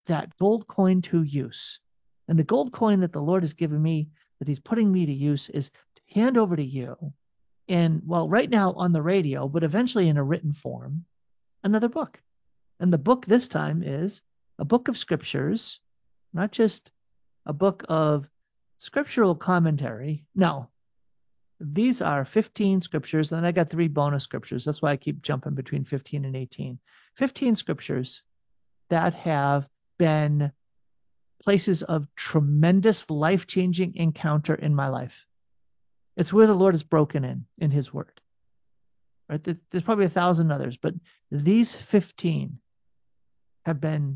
that gold coin to use. And the gold coin that the Lord has given me, that he's putting me to use, is to hand over to you. And well, right now on the radio, but eventually in a written form, another book. And the book this time is a book of scriptures, not just a book of scriptural commentary. No, these are 15 scriptures, and I got 3 bonus scriptures. That's why I keep jumping between 15 and 18. 15 scriptures that have been places of tremendous life-changing encounter in my life. It's where the Lord has broken in his word. Right? There's probably 1,000 others, but these 15 have been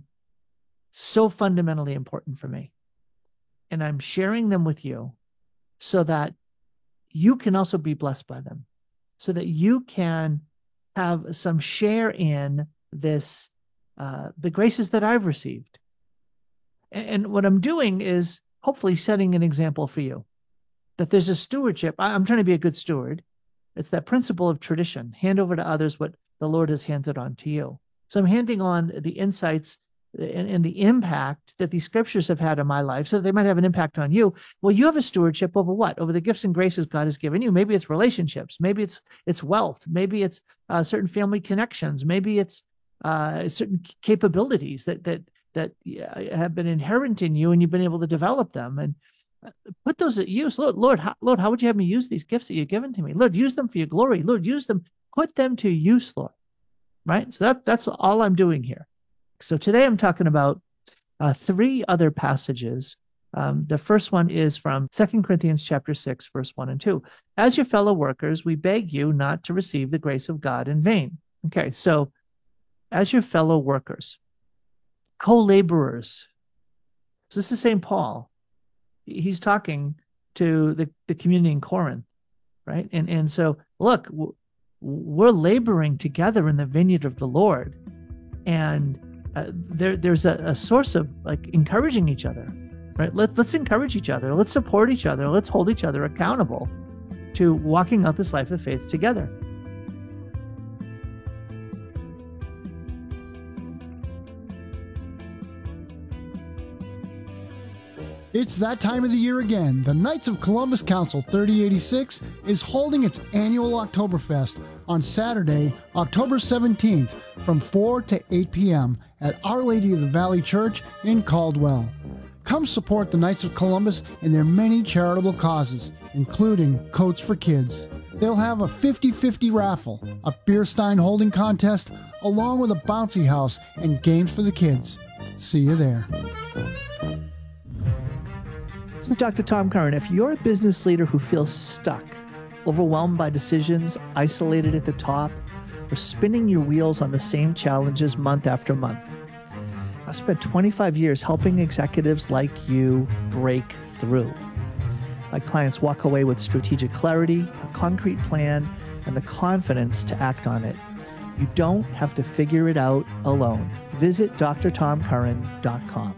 so fundamentally important for me. And I'm sharing them with you so that you can also be blessed by them, so that you can have some share in this, the graces that I've received. And what I'm doing is hopefully setting an example for you, that there's a stewardship. I'm trying to be a good steward. It's that principle of tradition. Hand over to others what the Lord has handed on to you. So I'm handing on the insights and the impact that these scriptures have had on my life, so that they might have an impact on you. Well, you have a stewardship over what? Over the gifts and graces God has given you. Maybe it's relationships. Maybe it's wealth. Maybe it's certain family connections. Maybe it's certain capabilities that have been inherent in you, and you've been able to develop them and put those at use. Lord, how would you have me use these gifts that you've given to me? Lord, use them for your glory. Lord, use them, put them to use, Lord. Right? So that's all I'm doing here. So today I'm talking about 3 other passages. The first one is from 2 Corinthians chapter 6, verse 1 and 2. As your fellow workers, we beg you not to receive the grace of God in vain. Okay, so as your fellow workers, co-laborers. So this is St. Paul. He's talking to the community in Corinth, right? And so, look, we're laboring together in the vineyard of the Lord. And there's a source of like encouraging each other, right? Let's encourage each other. Let's support each other. Let's hold each other accountable to walking out this life of faith together. It's that time of the year again. The Knights of Columbus Council 3086 is holding its annual Oktoberfest on Saturday, October 17th from 4 to 8 p.m. at Our Lady of the Valley Church in Caldwell. Come support the Knights of Columbus in their many charitable causes, including Coats for Kids. They'll have a 50-50 raffle, a beer stein holding contest, along with a bouncy house and games for the kids. See you there. This is Dr. Tom Curran. If you're a business leader who feels stuck, overwhelmed by decisions, isolated at the top, or spinning your wheels on the same challenges month after month, I've spent 25 years helping executives like you break through. My clients walk away with strategic clarity, a concrete plan, and the confidence to act on it. You don't have to figure it out alone. Visit drtomcurran.com.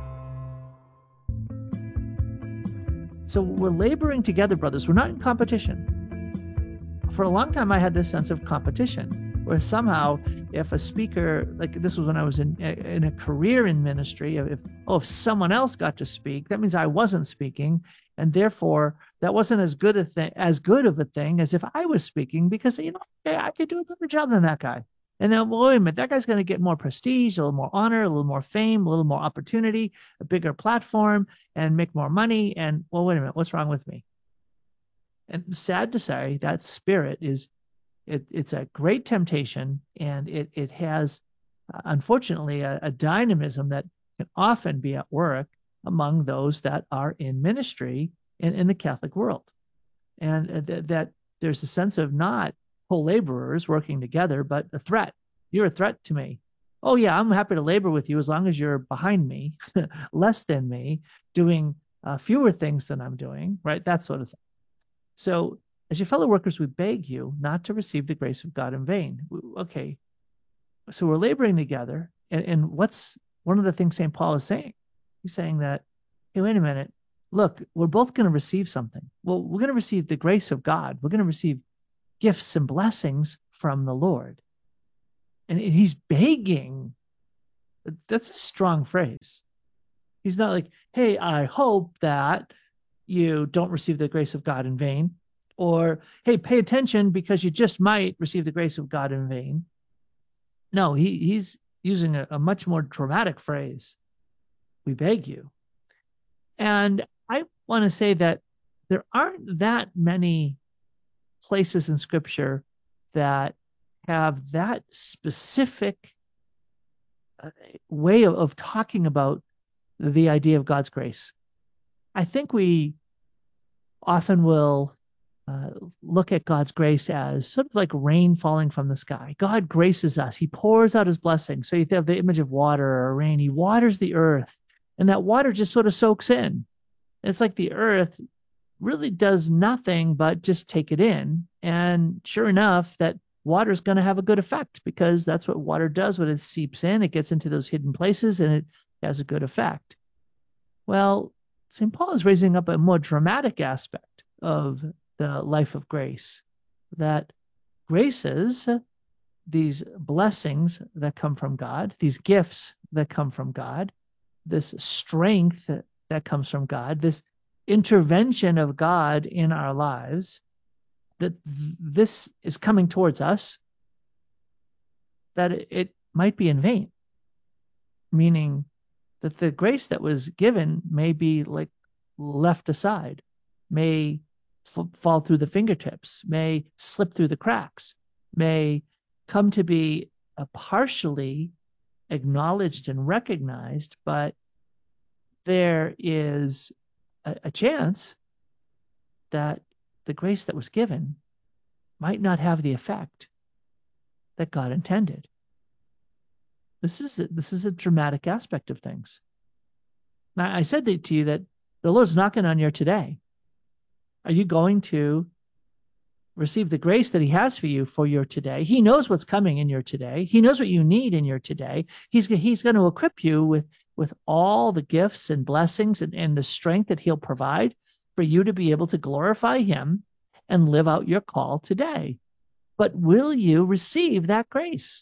So we're laboring together, brothers. We're not in competition. For a long time, I had this sense of competition, where somehow if a speaker, like this was when I was in a career in ministry, if someone else got to speak, that means I wasn't speaking. And therefore, that wasn't as good of a thing as if I was speaking, because, I could do a better job than that guy. And then, well, wait a minute, that guy's going to get more prestige, a little more honor, a little more fame, a little more opportunity, a bigger platform, and make more money. And, well, wait a minute, what's wrong with me? And sad to say, that spirit it's a great temptation, and it has, unfortunately, a dynamism that can often be at work among those that are in ministry in the Catholic world. And that there's a sense of not co-laborers working together, but a threat. You're a threat to me. Oh yeah, I'm happy to labor with you as long as you're behind me, less than me, doing fewer things than I'm doing, right? That sort of thing. So as your fellow workers, we beg you not to receive the grace of God in vain. Okay, so we're laboring together. And what's one of the things St. Paul is saying? He's saying that, hey, wait a minute. Look, we're both going to receive something. Well, we're going to receive the grace of God. We're going to receive gifts and blessings from the Lord. And he's begging That's a strong phrase. He's not like, hey, I hope that you don't receive the grace of God in vain, or hey, pay attention because you just might receive the grace of God in vain. No, he's using a much more dramatic phrase. We beg you. And I want to say that there aren't that many places in scripture that have that specific way of talking about the idea of God's grace. I think we often will look at God's grace as sort of like rain falling from the sky. God graces us. He pours out his blessing. So you have the image of water or rain. He waters the earth, and that water just sort of soaks in. It's like the earth really does nothing but just take it in. And sure enough, that water is going to have a good effect because that's what water does when it seeps in. It gets into those hidden places and it has a good effect. Well, St. Paul is raising up a more dramatic aspect of the life of grace, that graces, these blessings that come from God, these gifts that come from God, this strength that comes from God, this intervention of God in our lives, that this is coming towards us, that it might be in vain, meaning that the grace that was given may be like left aside, may fall through the fingertips, may slip through the cracks, may come to be partially acknowledged and recognized, but there is a chance that the grace that was given might not have the effect that God intended. This is a dramatic aspect of things. Now, I said to you that the Lord's knocking on your today. Are you going to receive the grace that he has for you for your today? He knows what's coming in your today. He knows what you need in your today. He's going to equip you with all the gifts and blessings and the strength that he'll provide for you to be able to glorify him and live out your call today. But will you receive that grace?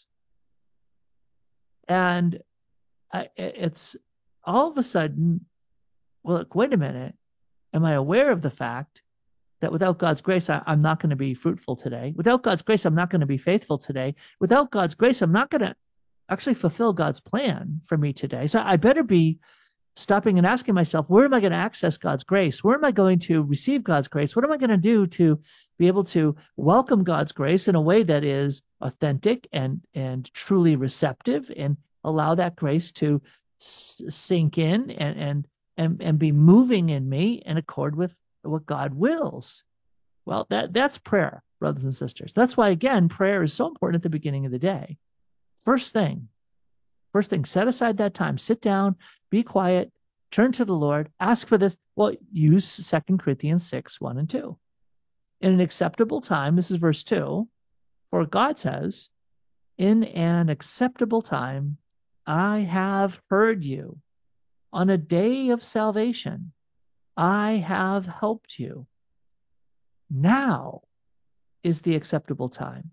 And it's all of a sudden, well, look, wait a minute. Am I aware of the fact that without God's grace, I'm not going to be fruitful today? Without God's grace, I'm not going to be faithful today. Without God's grace, I'm not going to actually fulfill God's plan for me today. So I better be stopping and asking myself, where am I going to access God's grace? Where am I going to receive God's grace? What am I going to do to be able to welcome God's grace in a way that is authentic and truly receptive, and allow that grace to sink in and be moving in me in accord with what God wills? Well, that's prayer, brothers and sisters. That's why, again, prayer is so important at the beginning of the day. First thing, set aside that time, sit down, be quiet, turn to the Lord, ask for this. Well, use 2 Corinthians 6, 1 and 2. In an acceptable time, this is verse 2, for God says, in an acceptable time, I have heard you. On a day of salvation, I have helped you. Now is the acceptable time.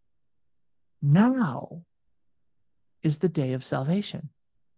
Now is the day of salvation.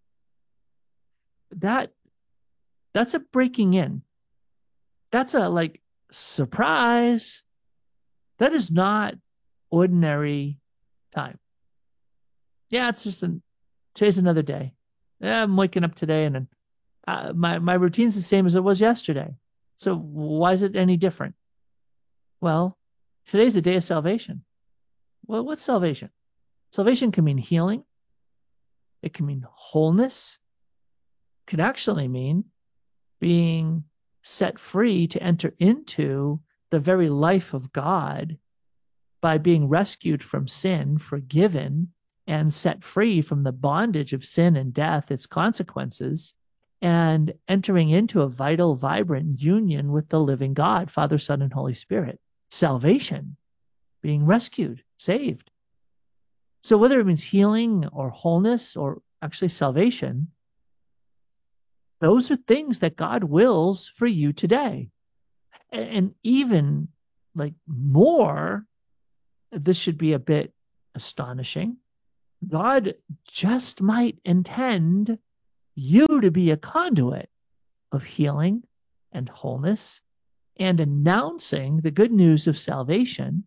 That's a breaking in. That's a surprise. That is not ordinary time. Yeah, it's just today's another day. Yeah, I'm waking up today, and then my routine's the same as it was yesterday. So why is it any different? Well, today's a day of salvation. Well, what's salvation? Salvation can mean healing. It can mean wholeness. It could actually mean being set free to enter into the very life of God by being rescued from sin, forgiven, and set free from the bondage of sin and death, its consequences, and entering into a vital, vibrant union with the living God, Father, Son, and Holy Spirit. Salvation, being rescued, saved. So whether it means healing or wholeness or actually salvation, those are things that God wills for you today. And even more, this should be a bit astonishing. God just might intend you to be a conduit of healing and wholeness and announcing the good news of salvation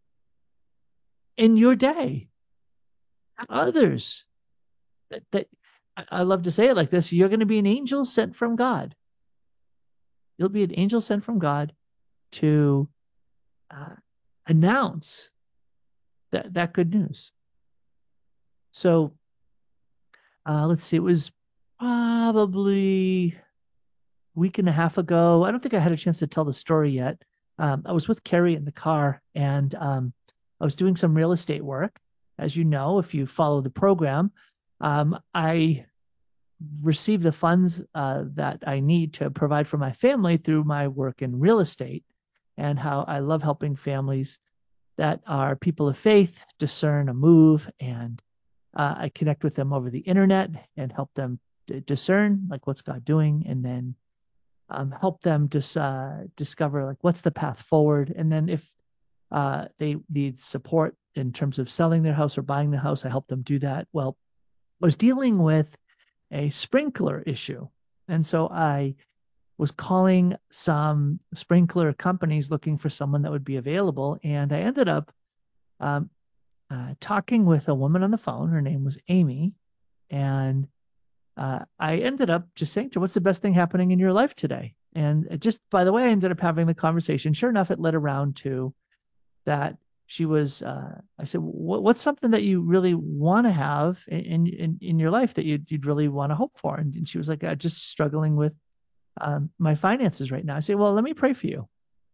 in your day. Others that I love to say it like this, you're going to be an angel sent from God. You'll be an angel sent from God to uh, announce that good news. So let's see, it was probably a week and a half ago. I don't think I had a chance to tell the story yet. I was with Carrie in the car, and I was doing some real estate work. As you know, if you follow the program, I receive the funds that I need to provide for my family through my work in real estate, and how I love helping families that are people of faith discern a move, and I connect with them over the internet and help them discern like what's God doing, and then help them discover like what's the path forward. And then if they need support in terms of selling their house or buying the house, I help them do that. Well, I was dealing with a sprinkler issue. And so I was calling some sprinkler companies looking for someone that would be available. And I ended up um, talking with a woman on the phone. Her name was Amy. And I ended up just saying to her, what's the best thing happening in your life today? And just by the way, I ended up having the conversation. Sure enough, it led around to that she was, I said, what's something that you really want to have in your life that you'd really want to hope for? And she was like, just struggling with my finances right now. I say, well, let me pray for you.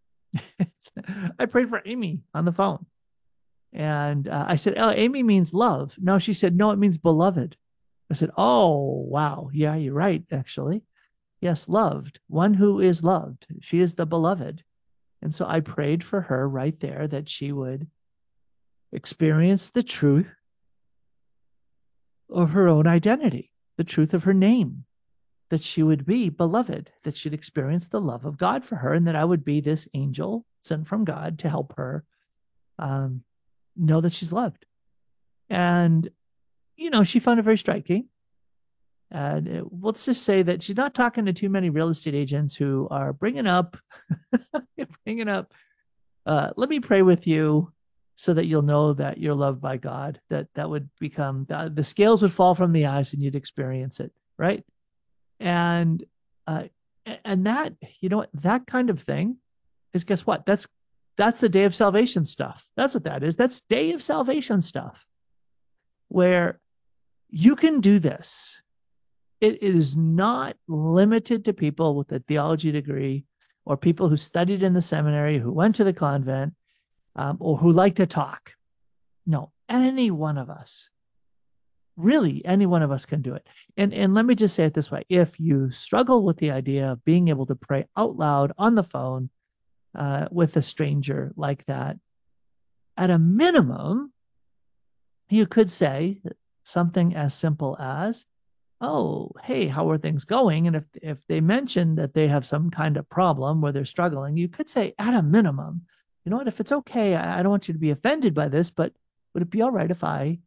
I prayed for Amy on the phone. And I said, oh, Amy means love. No, she said, no, it means beloved. I said, oh, wow. Yeah, you're right, actually. Yes, loved, one who is loved. She is the beloved. And so I prayed for her right there that she would experience the truth of her own identity, the truth of her name, that she would be beloved, that she'd experience the love of God for her, and that I would be this angel sent from God to help her um, know that she's loved. And, she found it very striking. And let's just say that she's not talking to too many real estate agents who are bringing up, let me pray with you so that you'll know that you're loved by God, that would become, the scales would fall from the eyes and you'd experience it. Right. And, uh, and that, that kind of thing is, guess what? That's the day of salvation stuff. That's what that is. That's day of salvation stuff where you can do this. It is not limited to people with a theology degree or people who studied in the seminary, who went to the convent, or who like to talk. No, any one of us, really, any one of us can do it. And let me just say it this way. If you struggle with the idea of being able to pray out loud on the phone with a stranger like that, at a minimum, you could say something as simple as, oh, hey, how are things going? And if they mention that they have some kind of problem where they're struggling, you could say, at a minimum, you know what, if it's okay, I don't want you to be offended by this, but would it be all right if I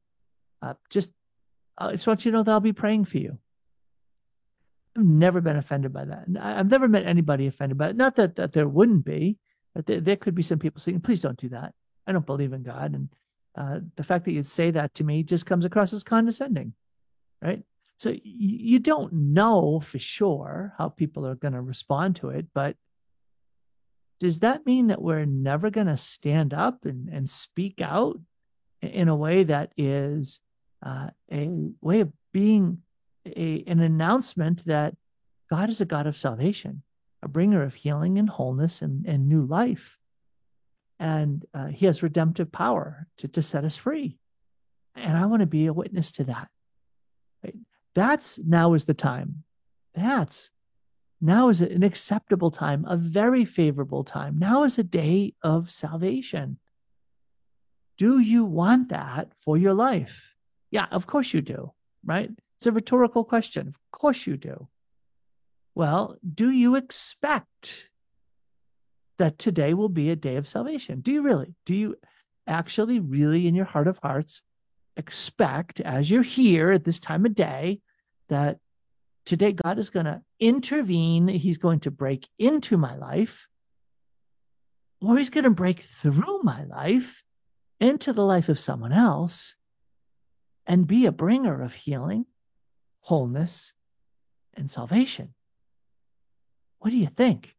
just want you to know that I'll be praying for you? I've never been offended by that. I've never met anybody offended by it. Not that there wouldn't be, but there could be some people saying, please don't do that. I don't believe in God. And the fact that you'd say that to me just comes across as condescending, right? So you don't know for sure how people are going to respond to it, but does that mean that we're never going to stand up and speak out in a way that is a way of being an announcement that God is a God of salvation, a bringer of healing and wholeness and new life. And he has redemptive power to set us free. And I want to be a witness to that. Right? That's now is the time. That's now is an acceptable time, a very favorable time. Now is a day of salvation. Do you want that for your life? Yeah, of course you do, right? It's a rhetorical question. Of course you do. Well, do you expect that today will be a day of salvation? Do you really? Do you actually really in your heart of hearts expect, as you're here at this time of day, that today God is going to intervene. He's going to break into my life, or he's going to break through my life into the life of someone else and be a bringer of healing, wholeness, and salvation. What do you think?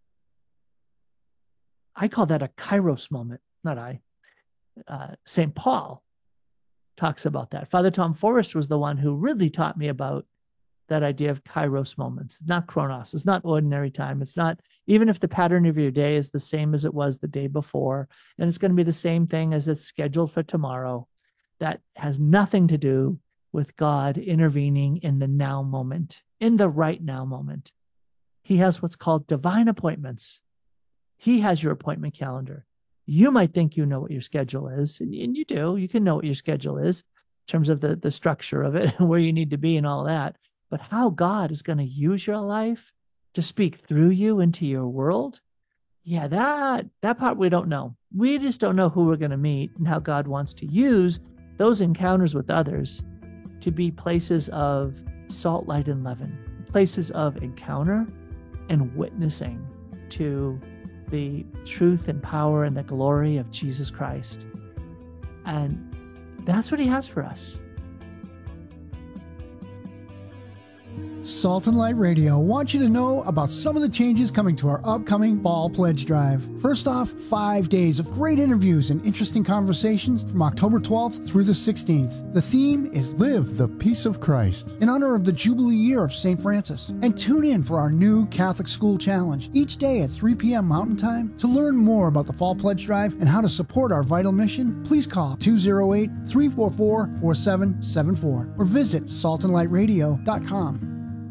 I call that a kairos moment. Not I. St. Paul talks about that. Father Tom Forrest was the one who really taught me about that idea of kairos moments. It's not chronos. It's not ordinary time. It's not, even if the pattern of your day is the same as it was the day before, and it's going to be the same thing as it's scheduled for tomorrow, that has nothing to do with God intervening in the now moment, in the right now moment. He has what's called divine appointments. He has your appointment calendar. You might think you know what your schedule is, and you do. You can know what your schedule is in terms of the structure of it, where you need to be and all that. But how God is going to use your life to speak through you into your world, yeah, that part we don't know. We just don't know who we're going to meet and how God wants to use those encounters with others to be places of salt, light, and leaven, places of encounter and witnessing to the truth and power and the glory of Jesus Christ. And that's what he has for us. Salt and Light Radio wants you to know about some of the changes coming to our upcoming Fall Pledge Drive. First off, 5 days of great interviews and interesting conversations from October 12th through the 16th. The theme is Live the Peace of Christ, in honor of the Jubilee year of St. Francis. And tune in for our new Catholic School Challenge, each day at 3 p.m. Mountain Time. To learn more about the Fall Pledge Drive and how to support our vital mission, please call 208-344-4774 or visit saltandlightradio.com.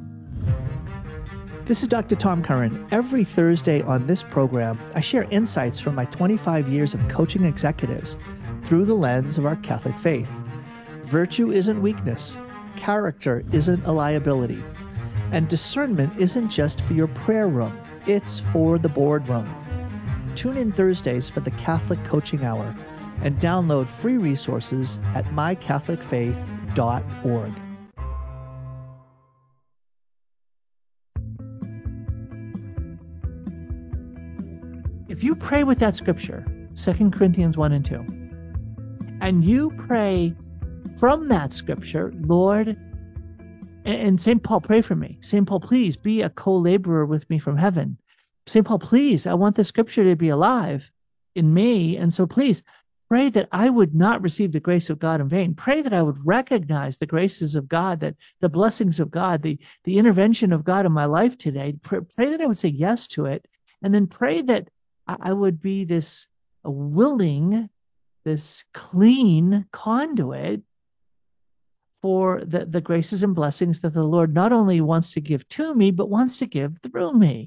This is Dr. Tom Curran. Every Thursday on this program, I share insights from my 25 years of coaching executives through the lens of our Catholic faith. Virtue isn't weakness. Character isn't a liability. And discernment isn't just for your prayer room. It's for the boardroom. Tune in Thursdays for the Catholic Coaching Hour and download free resources at mycatholicfaith.org. If you pray with that scripture, 2 Corinthians 1 and 2, and you pray from that scripture, Lord, and St. Paul, pray for me. St. Paul, please be a co-laborer with me from heaven. St. Paul, please, I want the scripture to be alive in me. And so please pray that I would not receive the grace of God in vain. Pray that I would recognize the graces of God, that the blessings of God, the intervention of God in my life today. Pray that I would say yes to it. And then pray that I would be this willing, this clean conduit for the graces and blessings that the Lord not only wants to give to me, but wants to give through me.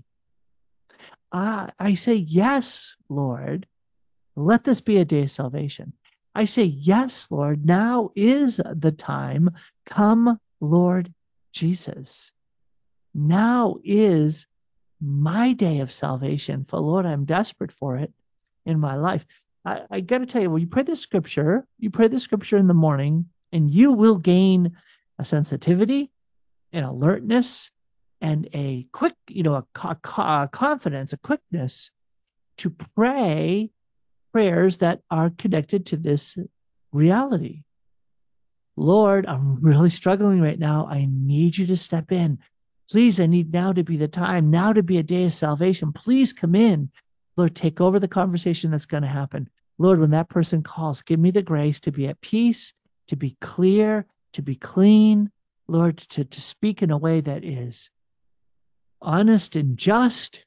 I say, yes, Lord, let this be a day of salvation. I say, yes, Lord, now is the time. Come, Lord Jesus. Now is my day of salvation. For Lord, I'm desperate for it in my life. I got to tell you, when you pray the scripture in the morning, and you will gain a sensitivity, an alertness, and a quick, a confidence, a quickness to pray prayers that are connected to this reality. Lord, I'm really struggling right now. I need you to step in. Please, I need now to be the time, now to be a day of salvation. Please come in. Lord, take over the conversation that's going to happen. Lord, when that person calls, give me the grace to be at peace, to be clear, to be clean. Lord, to speak in a way that is honest and just.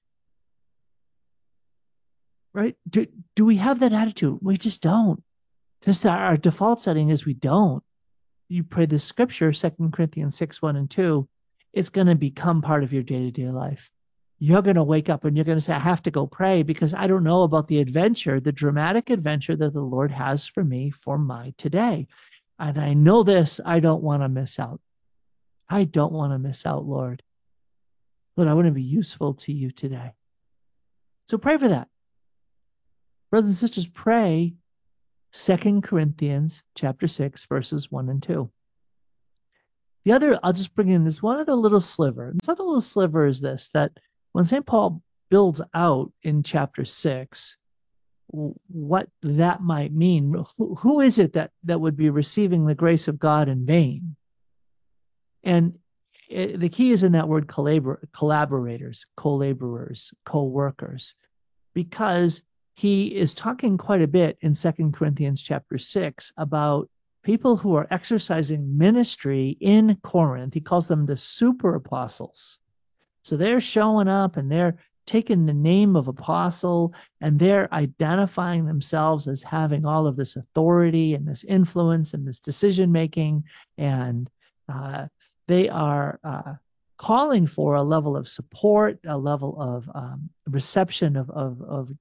Right? Do we have that attitude? We just don't. Just our default setting is we don't. You pray the scripture, 2 Corinthians 6, 1 and 2. It's going to become part of your day-to-day life. You're going to wake up and you're going to say, I have to go pray because I don't know about the adventure, the dramatic adventure that the Lord has for me for my today. And I know this, I don't want to miss out. I don't want to miss out, Lord. Lord, I want to be useful to you today. So pray for that. Brothers and sisters, pray 2 Corinthians chapter 6, verses 1 and 2. The other, I'll just bring in this one other little sliver. This other little sliver is this, that when St. Paul builds out in chapter 6 what that might mean, who is it that would be receiving the grace of God in vain? And the key is in that word collaborators, co-laborers, co-workers, because he is talking quite a bit in 2 Corinthians chapter 6 about people who are exercising ministry in Corinth. He calls them the super apostles. So they're showing up and they're taking the name of apostle and they're identifying themselves as having all of this authority and this influence and this decision making. And they are calling for a level of support, a level of reception of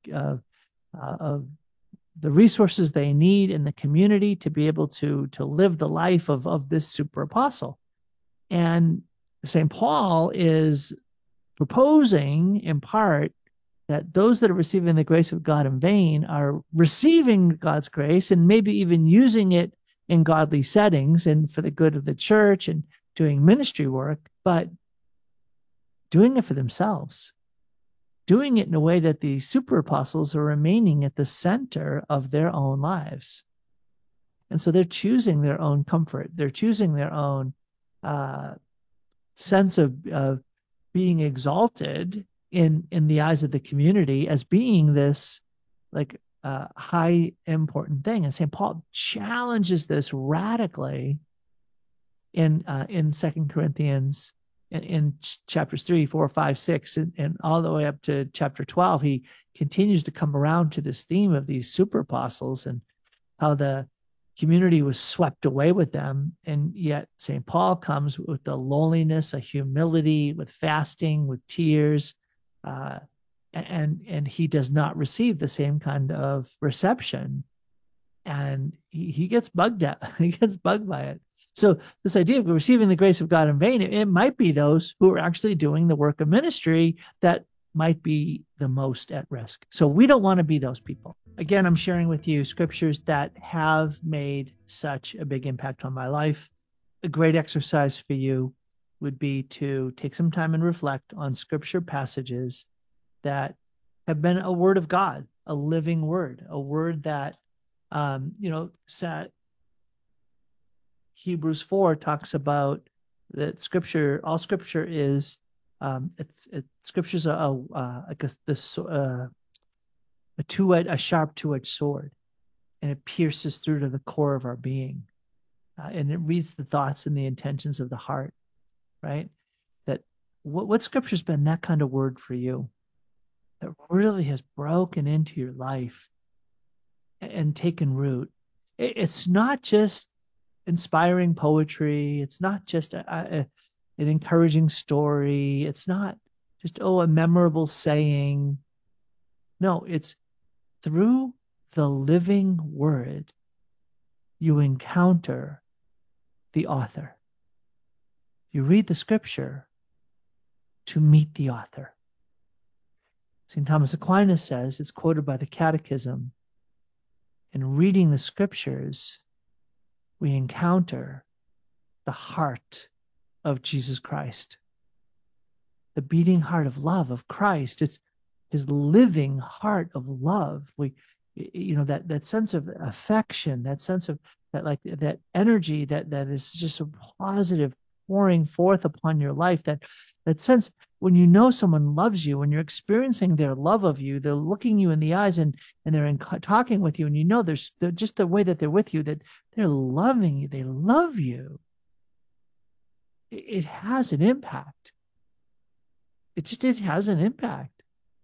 the resources they need in the community to be able to live the life of this super apostle. And St. Paul is proposing in part that those that are receiving the grace of God in vain are receiving God's grace and maybe even using it in godly settings and for the good of the church and doing ministry work, but doing it for themselves, doing it in a way that the super apostles are remaining at the center of their own lives. And so they're choosing their own comfort. They're choosing their own sense of being exalted in the eyes of the community as being this like high important thing. And St. Paul challenges this radically in 2 Corinthians in chapters 3, 4, 5, 6, and all the way up to chapter 12. He continues to come around to this theme of these super apostles and how the community was swept away with them. And yet St. Paul comes with the lowliness, a humility, with fasting, with tears, and he does not receive the same kind of reception. And he gets bugged at. He gets bugged by it. So this idea of receiving the grace of God in vain, it might be those who are actually doing the work of ministry that might be the most at risk. So we don't want to be those people. Again, I'm sharing with you scriptures that have made such a big impact on my life. A great exercise for you would be to take some time and reflect on scripture passages that have been a word of God, a living word, a word that, Hebrews 4 talks about that scripture, all scripture is, scripture's a sharp two-edged sword, and it pierces through to the core of our being. And it reads the thoughts and the intentions of the heart, right? That what scripture's been that kind of word for you that really has broken into your life and taken root. It's not just inspiring poetry. It's not just an encouraging story. It's not just, a memorable saying. No, it's through the living word, you encounter the author. You read the scripture to meet the author. St. Thomas Aquinas says, it's quoted by the Catechism, in reading the scriptures, we encounter the heart of Jesus Christ, the beating heart of love of Christ. It's his living heart of love. That sense of affection, that sense of that energy that is just a positive pouring forth upon your life, that sense when you know someone loves you, when you're experiencing their love of you, they're looking you in the eyes and they're talking with you, and there's just the way that they're with you, that they're loving you, they love you. It has an impact. It has an impact.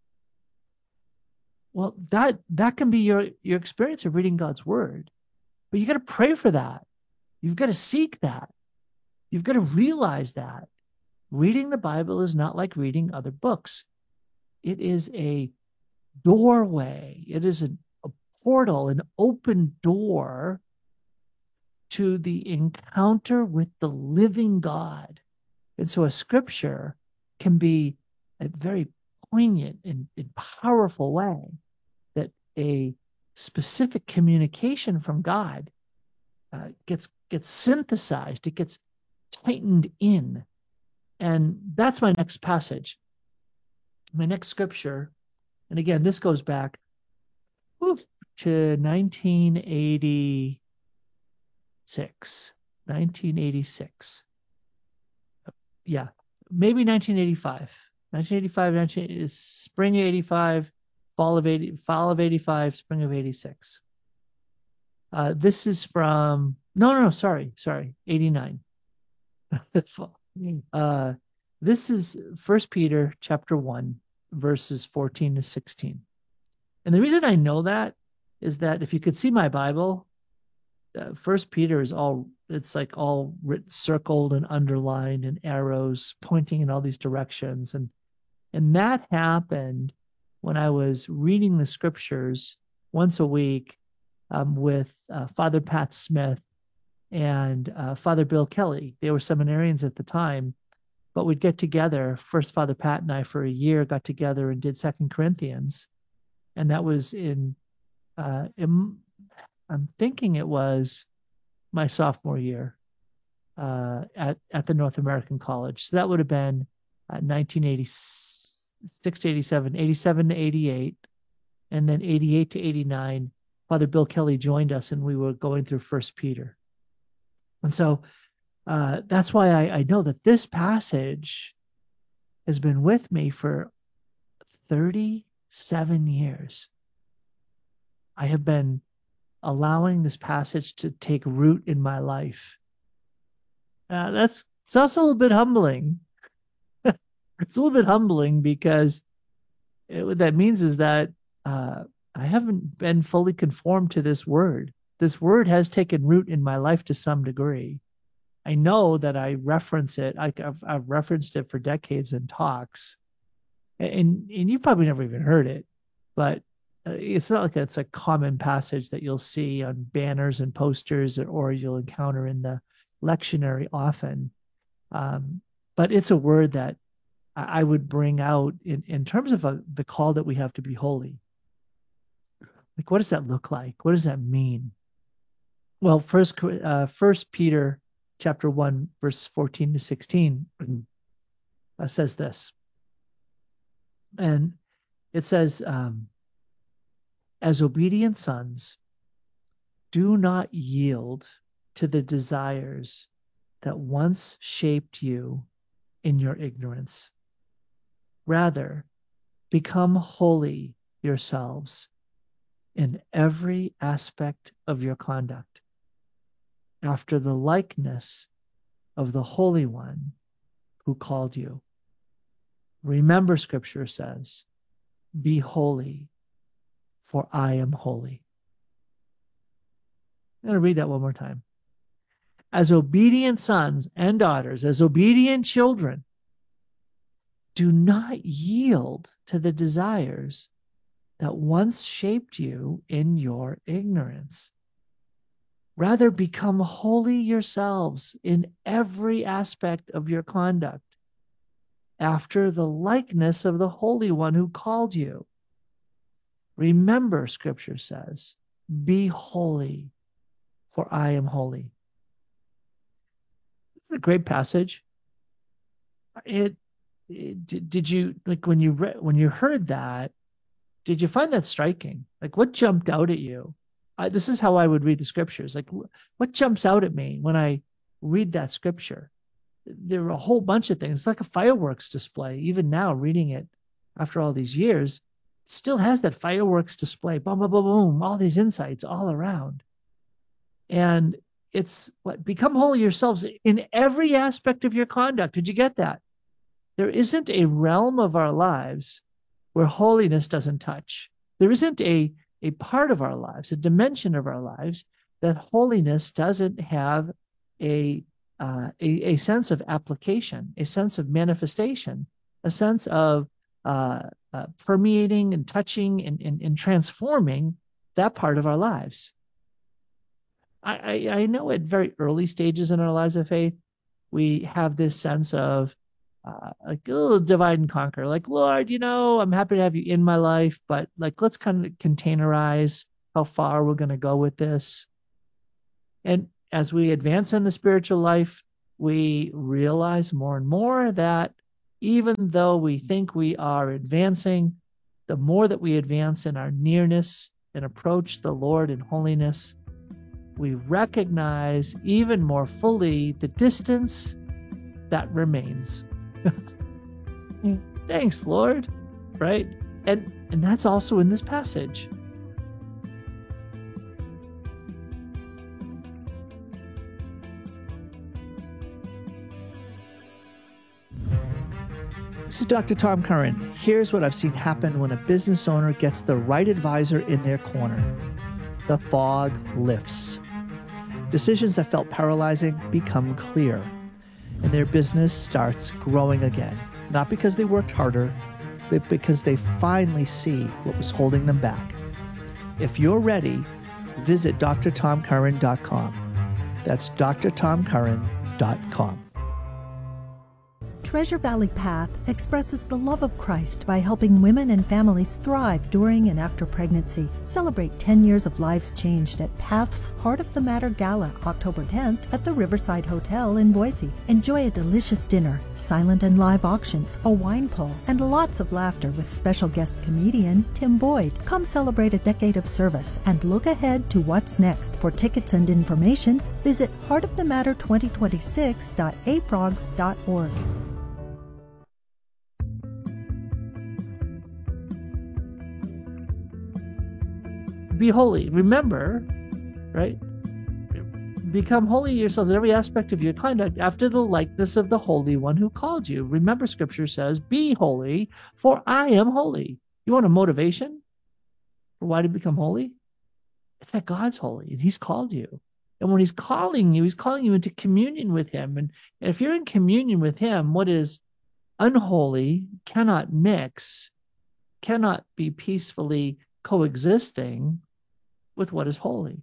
Well, that can be your experience of reading God's word, but you got to pray for that. You've got to seek that. You've got to realize that reading the Bible is not like reading other books. It is a doorway. It is a portal, an open door to the encounter with the living God. And so a scripture can be a very poignant and powerful way that a specific communication from God gets synthesized, it gets tightened in. And that's my next passage. My next scripture, and again, this goes back to 1986. 1986. Yeah, maybe 1985. 1985, spring of 85, fall of 85, spring of 86. This is from, no, sorry, 89. This is First Peter chapter 1, verses 14 to 16. And the reason I know that is that if you could see my Bible, First Peter is it's like all written, circled and underlined and arrows pointing in all these directions. And that happened when I was reading the scriptures once a week with Father Pat Smith and Father Bill Kelly. They were seminarians at the time, but we'd get together. First, Father Pat and I, for a year, got together and did 2 Corinthians. And that was I'm thinking it was my sophomore year at the North American College. So that would have been 1986 to 87, 87 to 88, and then 88 to 89. Father Bill Kelly joined us, and we were going through First Peter. And so that's why I know that this passage has been with me for 37 years. I have been allowing this passage to take root in my life. It's also a little bit humbling. It's a little bit humbling because what that means is that I haven't been fully conformed to this word. This word has taken root in my life to some degree. I know that I reference it. I've referenced it for decades in talks, and you probably never even heard it, but it's not like it's a common passage that you'll see on banners and posters, or you'll encounter in the lectionary often. But it's a word that I would bring out in terms of the call that we have to be holy. Like, what does that look like? What does that mean? Well, First Peter chapter 1, verse 14 to 16 says this. And it says, as obedient sons, do not yield to the desires that once shaped you in your ignorance. Rather, become holy yourselves in every aspect of your conduct, after the likeness of the Holy One who called you. Remember, Scripture says, be holy, for I am holy. I'm going to read that one more time. As obedient sons and daughters, as obedient children, do not yield to the desires that once shaped you in your ignorance. Rather, become holy yourselves in every aspect of your conduct, after the likeness of the Holy One who called you. Remember, Scripture says, be holy, for I am holy. This is a great passage. Did you, like, when you heard that, did you find that striking? Like, what jumped out at you? This is how I would read the scriptures. Like, what jumps out at me when I read that scripture? There are a whole bunch of things, like a fireworks display. Even now, reading it after all these years, it still has that fireworks display. Boom, boom, boom, boom, all these insights all around. And it's what? Become holy yourselves in every aspect of your conduct. Did you get that? There isn't a realm of our lives where holiness doesn't touch. There isn't a part of our lives, a dimension of our lives, that holiness doesn't have a sense of application, a sense of manifestation, a sense of permeating and touching and transforming that part of our lives. I know at very early stages in our lives of faith, we have this sense of like a little divide and conquer. Like, Lord, I'm happy to have you in my life, but like, let's kind of containerize how far we're going to go with this. And as we advance in the spiritual life, we realize more and more that even though we think we are advancing, the more that we advance in our nearness and approach the Lord in holiness, we recognize even more fully the distance that remains. Thanks, Lord. Right? And that's also in this passage. This is Dr. Tom Curran. Here's what I've seen happen when a business owner gets the right advisor in their corner. The fog lifts. Decisions that felt paralyzing become clear, and their business starts growing again. Not because they worked harder, but because they finally see what was holding them back. If you're ready, visit drtomcurran.com. That's drtomcurran.com. Treasure Valley Path expresses the love of Christ by helping women and families thrive during and after pregnancy. Celebrate 10 years of lives changed at Path's Heart of the Matter Gala, October 10th at the Riverside Hotel in Boise. Enjoy a delicious dinner, silent and live auctions, a wine pull, and lots of laughter with special guest comedian Tim Boyd. Come celebrate a decade of service and look ahead to what's next. For tickets and information, visit heartofthematter2026.afrogs.org. Be holy. Remember, right? Become holy yourselves in every aspect of your conduct after the likeness of the Holy One who called you. Remember, Scripture says, be holy, for I am holy. You want a motivation for why to become holy? It's that God's holy and He's called you. And when He's calling you into communion with Him. And if you're in communion with Him, what is unholy cannot mix, cannot be peacefully coexisting with what is holy.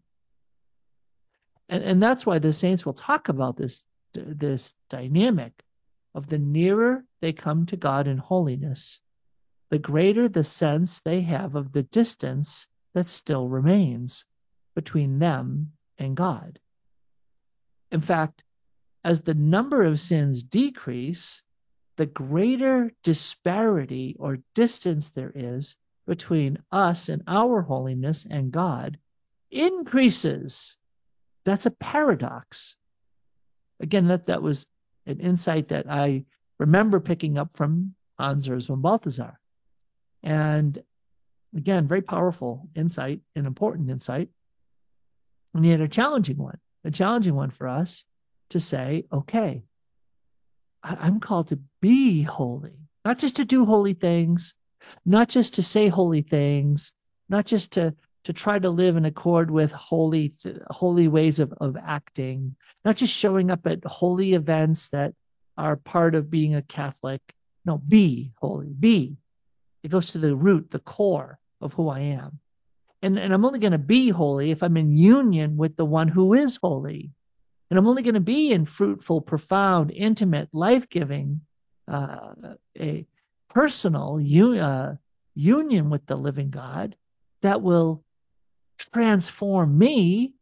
And that's why the saints will talk about this dynamic of the nearer they come to God in holiness, the greater the sense they have of the distance that still remains between them and God. In fact, as the number of sins decrease, the greater disparity or distance there is between us and our holiness and God increases. That's a paradox. Again, that was an insight that I remember picking up from Hans Urs von Balthasar. And again, very powerful insight, an important insight. And yet a challenging one for us to say, okay, I'm called to be holy, not just to do holy things, not just to say holy things, not just to try to live in accord with holy ways of acting, not just showing up at holy events that are part of being a Catholic. No, be holy, be. It goes to the root, the core of who I am. And I'm only going to be holy if I'm in union with the one who is holy. And I'm only going to be in fruitful, profound, intimate, life-giving, a personal union with the living God that will transform me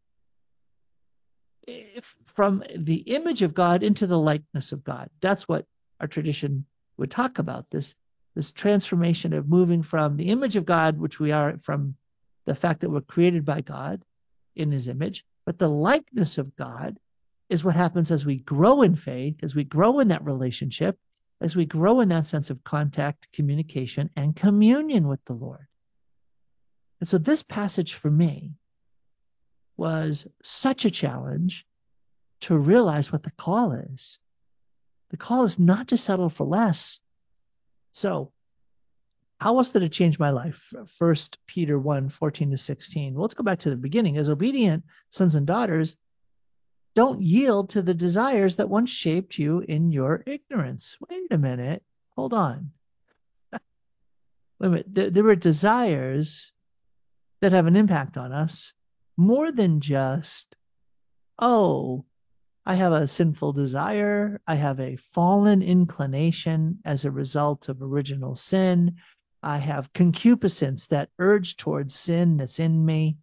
from the image of God into the likeness of God. That's what our tradition would talk about, this transformation of moving from the image of God, which we are from the fact that we're created by God in His image, but the likeness of God is what happens as we grow in faith, as we grow in that relationship, as we grow in that sense of contact, communication, and communion with the Lord. And so this passage for me was such a challenge to realize what the call is. The call is not to settle for less. So how else did it change my life? 1 Peter 1:14-16. Well, let's go back to the beginning. As obedient sons and daughters, don't yield to the desires that once shaped you in your ignorance. Wait a minute. Hold on. Wait a minute. There were desires that have an impact on us more than just, oh, I have a sinful desire. I have a fallen inclination as a result of original sin. I have concupiscence, that urge towards sin that's in me.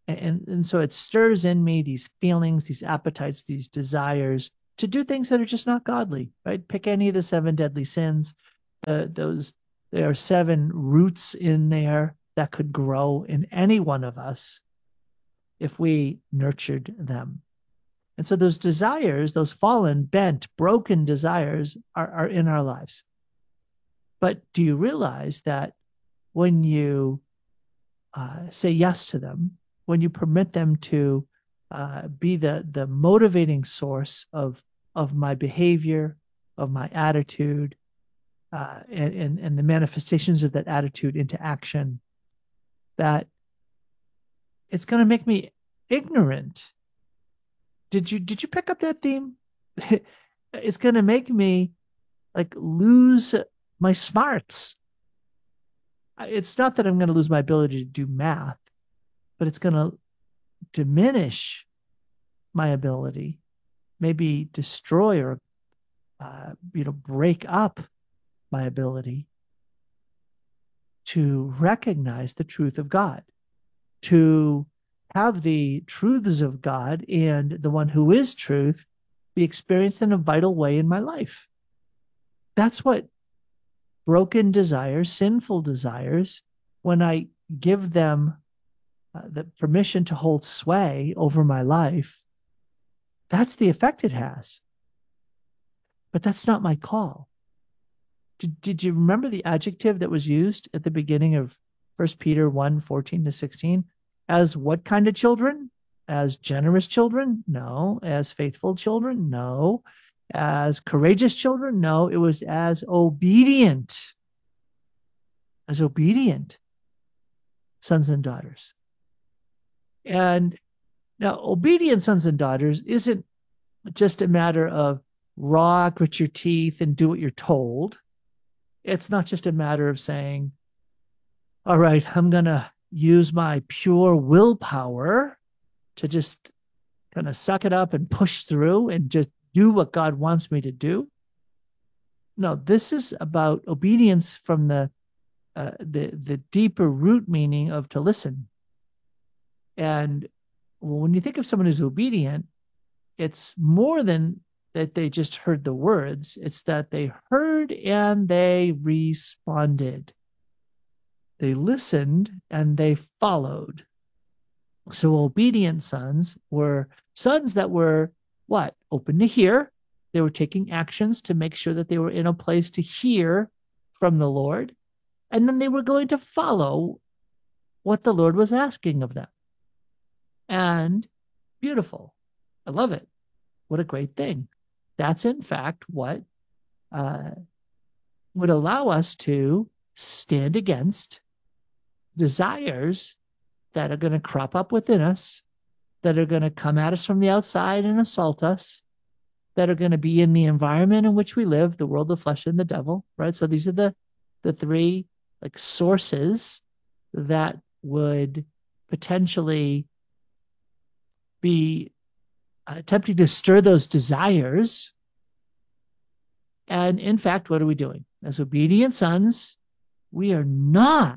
And so it stirs in me these feelings, these appetites, these desires to do things that are just not godly, right? Pick any of the seven deadly sins. Those There are seven roots in there that could grow in any one of us if we nurtured them. And so those desires, those fallen, bent, broken desires are in our lives. But do you realize that when you say yes to them, when you permit them to be the motivating source of my behavior, of my attitude, and the manifestations of that attitude into action, that it's going to make me ignorant. Did you pick up that theme? It's going to make me like lose my smarts. It's not that I'm going to lose my ability to do math, but it's going to diminish my ability, maybe destroy or break up my ability to recognize the truth of God, to have the truths of God and the one who is truth be experienced in a vital way in my life. That's what broken desires, sinful desires, when I give them the permission to hold sway over my life, that's the effect it has. But that's not my call. Did you remember the adjective that was used at the beginning of 1 Peter 1:14-16? As what kind of children? As generous children? No. As faithful children? No. As courageous children? No. It was as obedient sons and daughters. And now, obedient sons and daughters isn't just a matter of raw, grit your teeth and do what you're told. It's not just a matter of saying, all right, I'm going to use my pure willpower to just kind of suck it up and push through and just do what God wants me to do. No, this is about obedience from the deeper root meaning of to listen. And when you think of someone who's obedient, it's more than that they just heard the words. It's that they heard and they responded. They listened and they followed. So obedient sons were sons that were what? Open to hear. They were taking actions to make sure that they were in a place to hear from the Lord. And then they were going to follow what the Lord was asking of them. And beautiful. I love it. What a great thing. That's in fact what would allow us to stand against desires that are going to crop up within us, that are going to come at us from the outside and assault us, that are going to be in the environment in which we live, the world, the flesh, and the devil, right? So these are the three like sources that would potentially be attempting to stir those desires. And in fact, what are we doing? As obedient sons, we are not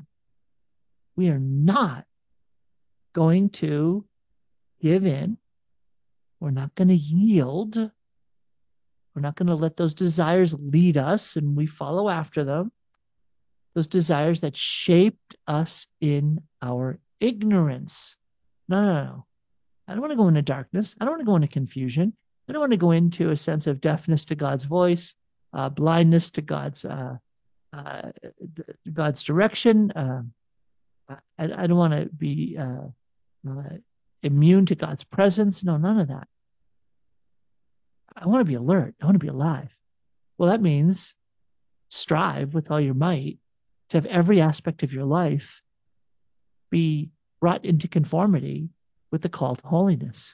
going to give in. We're not going to yield. We're not going to let those desires lead us and we follow after them. Those desires that shaped us in our ignorance. No. I don't want to go into darkness. I don't want to go into confusion. I don't want to go into a sense of deafness to God's voice, blindness to God's direction. I don't want to be immune to God's presence. No, none of that. I want to be alert. I want to be alive. Well, that means strive with all your might to have every aspect of your life be brought into conformity with the call to holiness.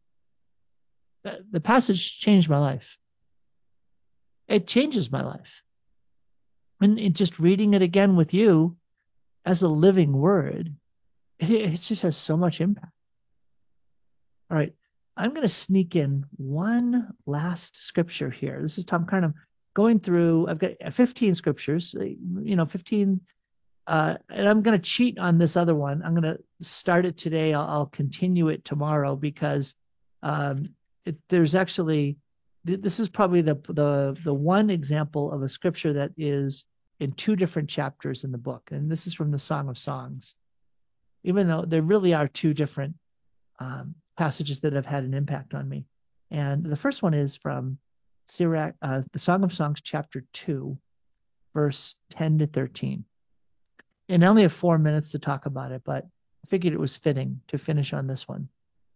The passage changed my life. It changes my life. And just reading it again with you as a living word, it just has so much impact. All right, I'm going to sneak in one last scripture here. This is Tom kind of going through, I've got 15 scriptures, 15, and I'm going to cheat on this other one. I'm going to start it today. I'll continue it tomorrow because there's actually, this is probably the one example of a scripture that is in two different chapters in the book. And this is from the Song of Songs, even though there really are two different passages that have had an impact on me. And the first one is from Sirach, the Song of Songs, chapter 2, verse 10 to 13. And I only have 4 minutes to talk about it, but I figured it was fitting to finish on this one.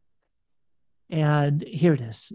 And here it is.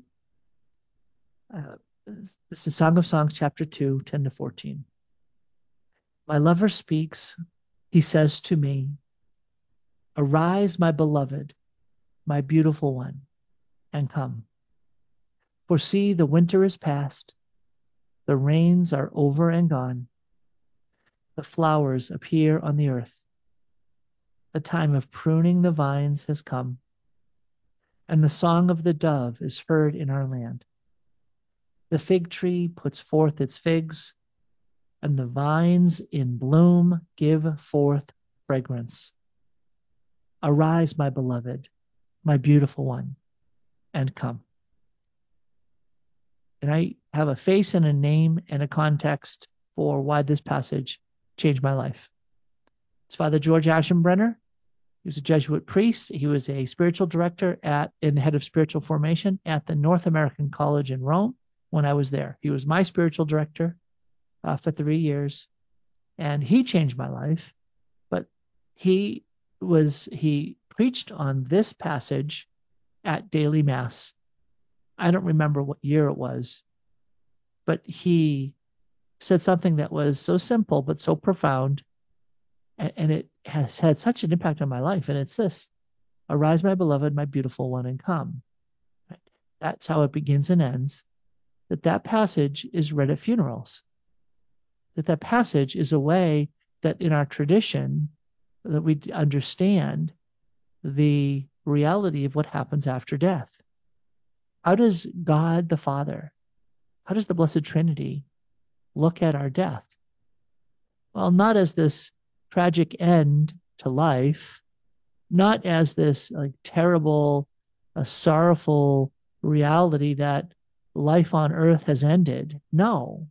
This is Song of Songs, chapter 2, 10 to 14. My lover speaks. He says to me, "Arise, my beloved, my beautiful one, and come. For see, the winter is past. The rains are over and gone. The flowers appear on the earth. The time of pruning the vines has come, and the song of the dove is heard in our land. The fig tree puts forth its figs, and the vines in bloom give forth fragrance. Arise, my beloved, my beautiful one, and come." And I have a face and a name and a context for why this passage changed my life. It's Father George Aschenbrenner. He was a Jesuit priest. He was a spiritual director in the head of spiritual formation at the North American College in Rome when I was there. He was my spiritual director for 3 years, and he changed my life. But he preached on this passage at daily mass. I don't remember what year it was, but he said something that was so simple but so profound, and it has had such an impact on my life. And it's this: "Arise, my beloved, my beautiful one, and come." Right? That's how it begins and ends. That passage is read at funerals. That passage is a way that in our tradition that we understand the reality of what happens after death. How does God the Father, how does the Blessed Trinity look at our death? Well, not as this tragic end to life, not as this terrible, sorrowful reality that life on earth has ended. No.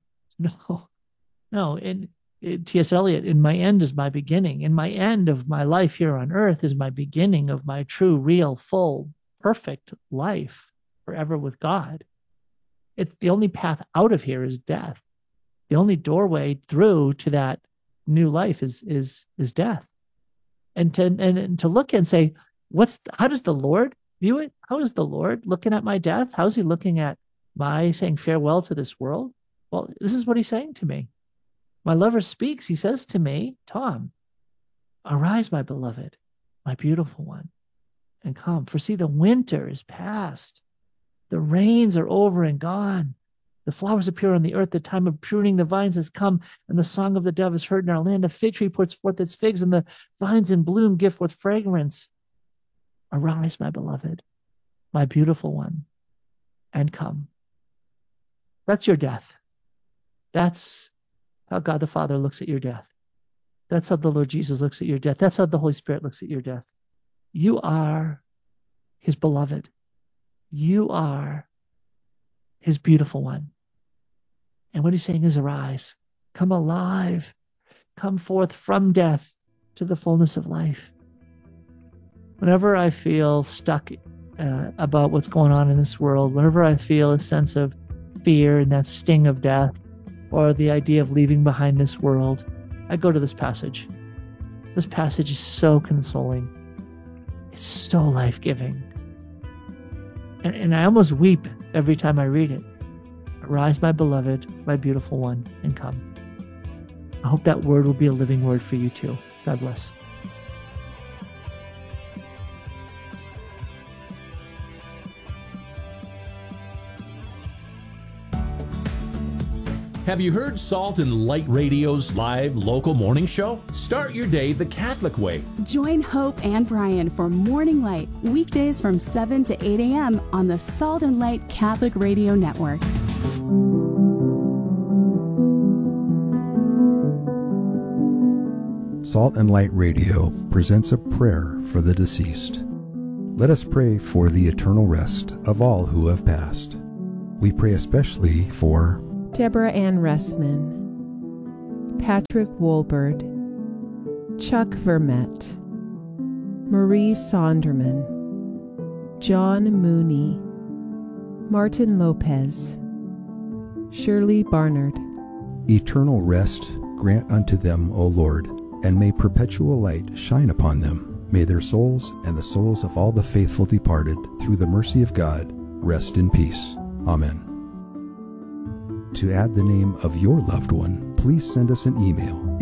T.S. Eliot, "In my end is my beginning. In my end of my life here on earth is my beginning of my true, real, full, perfect life forever with God." It's the only path out of here is death. The only doorway through to that new life is death. And to look and say, how does the Lord view it? How is the Lord looking at my death? How is he looking at my saying farewell to this world? Well, this is what he's saying to me. My lover speaks. He says to me, "Tom, arise, my beloved, my beautiful one, and come. For see, the winter is past. The rains are over and gone. The flowers appear on the earth. The time of pruning the vines has come, and the song of the dove is heard in our land. The fig tree puts forth its figs, and the vines in bloom give forth fragrance. Arise, my beloved, my beautiful one, and come." That's your death. That's how God the Father looks at your death. That's how the Lord Jesus looks at your death. That's how the Holy Spirit looks at your death. You are his beloved. You are his beautiful one. And what he's saying is, arise, come alive, come forth from death to the fullness of life. Whenever I feel stuck about what's going on in this world, whenever I feel a sense of fear and that sting of death, or the idea of leaving behind this world, I go to this passage. This passage is so consoling. It's so life-giving. And I almost weep every time I read it. Arise, my beloved, my beautiful one, and come. I hope that word will be a living word for you too. God bless. Have you heard Salt and Light Radio's live local morning show? Start your day the Catholic way. Join Hope and Brian for Morning Light, weekdays from 7 to 8 a.m. on the Salt and Light Catholic Radio Network. Salt and Light Radio presents a prayer for the deceased. Let us pray for the eternal rest of all who have passed. We pray especially for Deborah Ann Ressman, Patrick Wolbert, Chuck Vermette, Marie Sonderman, John Mooney, Martin Lopez, Shirley Barnard. eternal rest grant unto them, O Lord, and may perpetual light shine upon them. May their souls and the souls of all the faithful departed, through the mercy of God, rest in peace. Amen. To add the name of your loved one, please send us an email,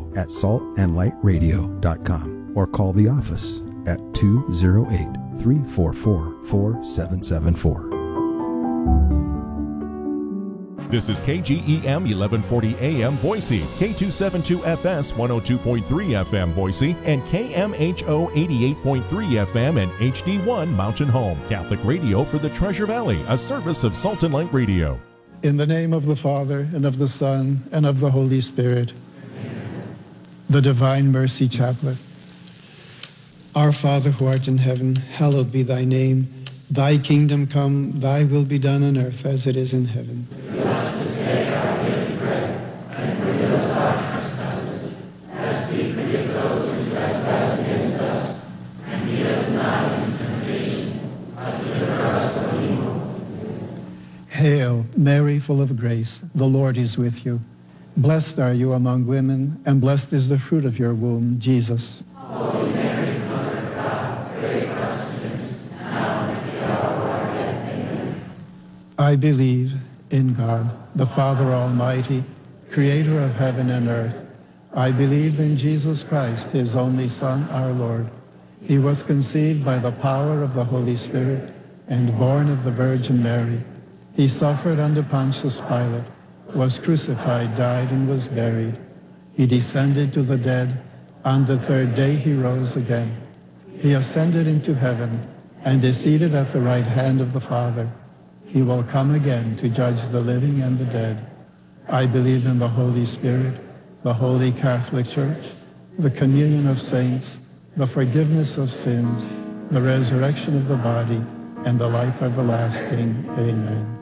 info@saltandlightradio.com, or call the office at 208-344-4774. This is KGEM 1140 AM Boise, K272FS 102.3 FM Boise, and KMHO 88.3 FM and HD1 Mountain Home. Catholic radio for the Treasure Valley, a service of Salt and Light Radio. In the name of the Father, and of the Son, and of the Holy Spirit. Amen. The Divine Mercy Chaplet. Our Father who art in heaven, hallowed be thy name. Thy kingdom come, thy will be done on earth as it is in heaven. Give us this day our daily bread, and forgive us our trespasses, as we forgive those who trespass against us. And lead us not into temptation, but deliver us from evil. Hail, Mary, full of grace, the Lord is with you. Blessed are you among women, and blessed is the fruit of your womb, Jesus. Holy Mary, Mother of God, pray for us sinners, now and at the hour of our death. Amen. I believe in God, the Father Almighty, creator of heaven and earth. I believe in Jesus Christ, his only Son, our Lord. He was conceived by the power of the Holy Spirit and born of the Virgin Mary. He suffered under Pontius Pilate, was crucified, died, and was buried. He descended to the dead. On the third day he rose again. He ascended into heaven and is seated at the right hand of the Father. He will come again to judge the living and the dead. I believe in the Holy Spirit, the Holy Catholic Church, the communion of saints, the forgiveness of sins, the resurrection of the body, and the life everlasting. Amen.